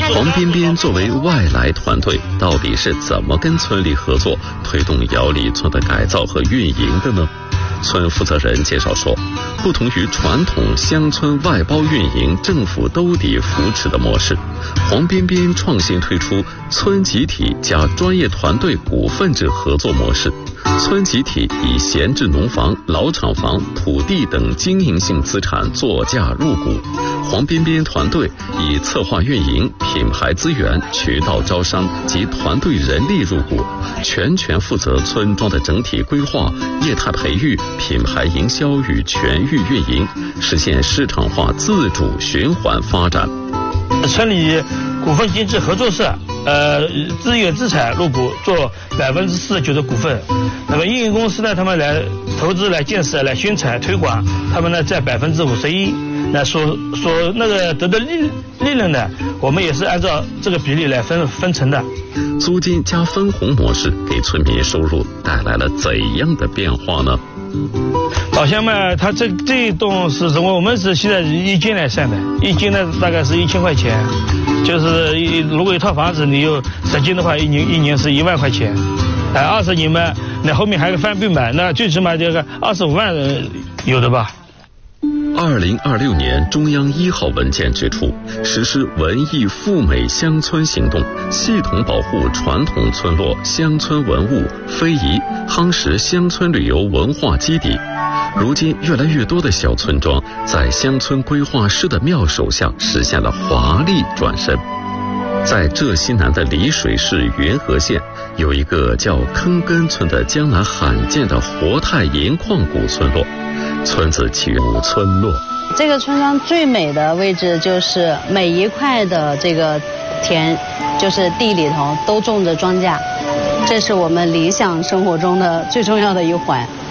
黄边边作为外来团队，到底是怎么跟村里合作，推动姚里村的改造和运营的呢？村负责人介绍说，不同于传统乡村外包运营、政府兜底扶持的模式，黄边边创新推出村集体加专业团队股份制合作模式。村集体以闲置农房、老厂房、土地等经营性资产作价入股，黄边边团队以策划运营、品牌资源、渠道招商及团队人力入股，全权负责村庄的整体规划、业态培育、品牌营销与全域运营，实现市场化自主循环发展。 村里股份经济合作社资源资产入股，做49%的股份。那么运营公司呢，他们来投资、来建设、来宣传推广，他们呢占51%。那说那个得的利润呢，我们也是按照这个比例来分成的。 租金加分红模式给村民收入带来了怎样的变化呢？ 老乡嘛，他这一栋是什么？我们是现在一间来算的，一间呢大概是1000块钱，就是如果一套房子你有10间的话，一年是1万块钱，20年嘛，那后面还有翻倍嘛，那最起码这个25万有的吧。 2026年中央1号文件指出，实施文艺富美乡村行动，系统保护传统村落乡村文物非遗，夯实乡村旅游文化基底。如今越来越多的小村庄在乡村规划师的妙手下实现了华丽转身。在浙西南的丽水市元和县，有一个叫坑根村的江南罕见的活态银矿古村落。村子起源于村落， 这个村庄最美的位置就是每一块的这个田，就是地里头都种着庄稼，这是我们理想生活中的最重要的一环。